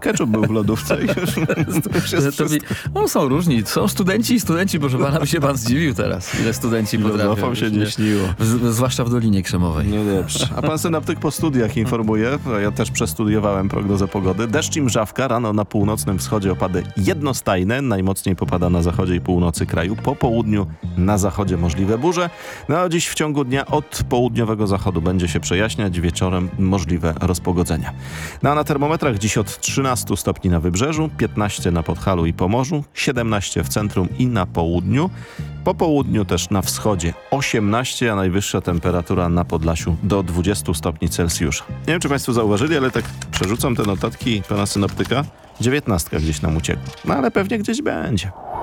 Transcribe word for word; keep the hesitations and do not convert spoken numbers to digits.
ketchup był w lodówce i już, już jest to mi, no, są różni. Są studenci i studenci, proszę pana, by się pan zdziwił teraz, ile studenci potrafią. Filozofom się nie śniło. Z, zwłaszcza w Dolinie Krzemowej. No dobrze. A pan synoptyk po studiach informuje, a ja też przestudiowałem prognozę pogody. Deszcz i mrzawka, rano na północnym wschodzie opady jednostajne, najmocniej popada na zachodzie i północy kraju, po południu na zachodzie możliwe burze. No a dziś w ciągu dnia od południowego zachodu będzie się przejaśniać, wieczorem możliwe rozpogodzenia. No a na termometrach dziś od trzynastu stopni na wybrzeżu, piętnaście na Podhalu i Pomorzu, siedemnaście w centrum i na południu. Po południu też na wschodzie osiemnaście, a najwyższa temperatura na Podlasiu do dwudziestu stopni Celsjusza. Nie wiem, czy państwo zauważyli, ale tak przerzucam te notatki pana synoptyka. dziewiętnastka gdzieś nam uciekła. No ale pewnie gdzieś będzie.